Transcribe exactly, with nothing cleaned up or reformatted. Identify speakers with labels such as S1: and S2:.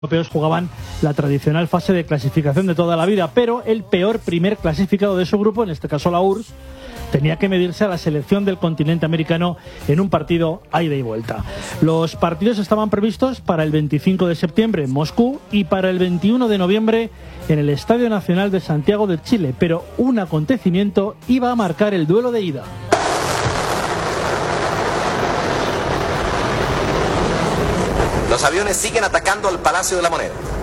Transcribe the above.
S1: europeos jugaban la tradicional fase de clasificación de toda la vida, pero el peor primer clasificado de su grupo, en este caso la U R S S, tenía que medirse a la selección del continente americano en un partido a ida y vuelta. Los partidos estaban previstos para el veinticinco de septiembre en Moscú y para el veintiuno de noviembre en el Estadio Nacional de Santiago de Chile, pero un acontecimiento iba a marcar el duelo de ida.
S2: Los aviones siguen atacando al Palacio de la Moneda.